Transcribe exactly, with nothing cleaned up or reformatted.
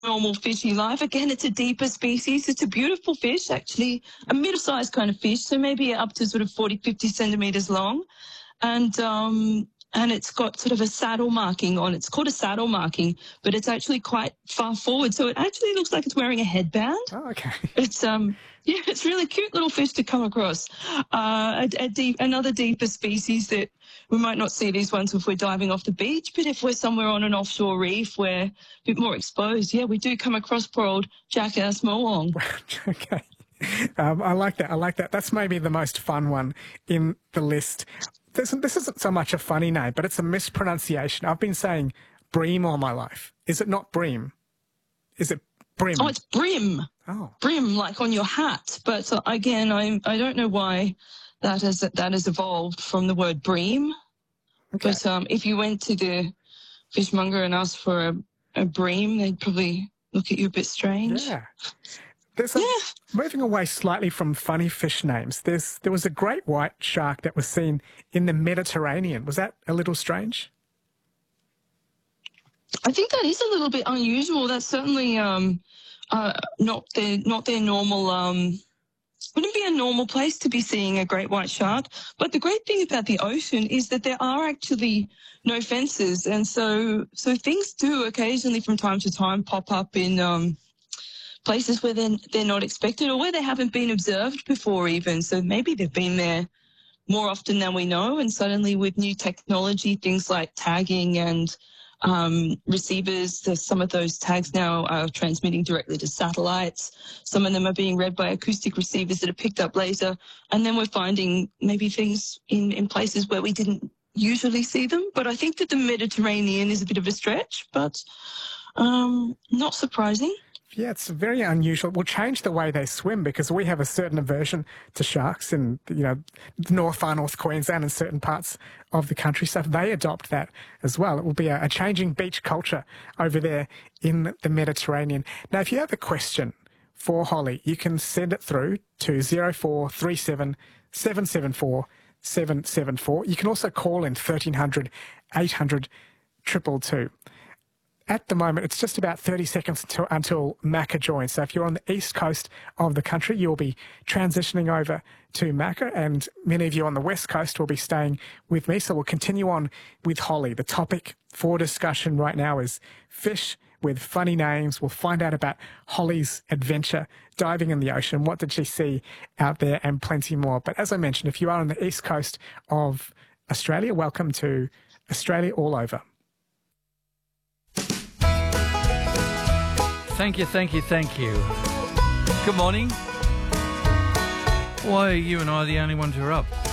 normal fishy life. Again, it's a deeper species. It's a beautiful fish, actually, a middle-sized kind of fish, so maybe up to sort of forty, fifty centimetres long. And um, and it's got sort of a saddle marking on it. It's called a saddle marking, but it's actually quite far forward, so it actually looks like it's wearing a headband. Oh, okay. It's um yeah, it's really cute little fish to come across. Uh, a, a deep, another deeper species that we might not see these ones if we're diving off the beach, but if we're somewhere on an offshore reef, we're a bit more exposed. Yeah, we do come across poor old jackass moong. Okay. Um, I like that. I like that. That's maybe the most fun one in the list. This, this isn't so much a funny name, but it's a mispronunciation. I've been saying bream all my life. Is it not bream? Is it brim? Oh, it's brim. Oh. Brim, like on your hat. But uh, again, I I don't know why that has that has evolved from the word bream. Okay. But um, if you went to the fishmonger and asked for a, a bream, they'd probably look at you a bit strange. Yeah. There's a, yeah. Moving away slightly from funny fish names, there's there was a great white shark that was seen in the Mediterranean. Was that a little strange? I think that is a little bit unusual. That's certainly um, uh, not their not their normal. Um, wouldn't be a normal place to be seeing a great white shark. But the great thing about the ocean is that there are actually no fences, and so so things do occasionally, from time to time, pop up in um, places where they're they're not expected or where they haven't been observed before, even. So maybe they've been there more often than we know, and suddenly with new technology, things like tagging and Um, receivers, there's some of those tags now are transmitting directly to satellites. Some of them are being read by acoustic receivers that are picked up later. And then we're finding maybe things in, in places where we didn't usually see them. But I think that the Mediterranean is a bit of a stretch, but um, not surprising. Yeah, it's very unusual. We'll change the way they swim because we have a certain aversion to sharks in, you know, North Far North Queensland and certain parts of the country. So if they adopt that as well, it will be a, a changing beach culture over there in the Mediterranean. Now, if you have a question for Holly, you can send it through to zero four three seven, seven seven four, seven seven four. You can also call in thirteen hundred, eight hundred, two two two. At the moment, it's just about thirty seconds until, until Macca joins. So if you're on the east coast of the country, you'll be transitioning over to Macca, and many of you on the west coast will be staying with me. So we'll continue on with Holly. The topic for discussion right now is fish with funny names. We'll find out about Holly's adventure diving in the ocean. What did she see out there, and plenty more. But as I mentioned, if you are on the east coast of Australia, welcome to Australia All Over. Thank you, thank you, thank you. Good morning. Why are you and I the only ones who are up?